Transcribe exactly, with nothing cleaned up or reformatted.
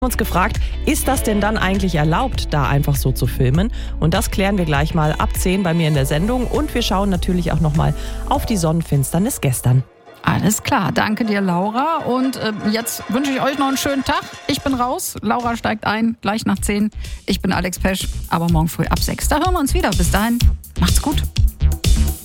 Uns gefragt, ist das denn dann eigentlich erlaubt, da einfach so zu filmen? Und das klären wir gleich mal ab zehn bei mir in der Sendung. Und wir schauen natürlich auch nochmal auf die Sonnenfinsternis gestern. Alles klar, danke dir, Laura. Und äh, jetzt wünsche ich euch noch einen schönen Tag. Ich bin raus, Laura steigt ein, gleich nach zehn. Ich bin Alex Pesch, aber morgen früh ab sechs. Da hören wir uns wieder. Bis dahin, macht's gut.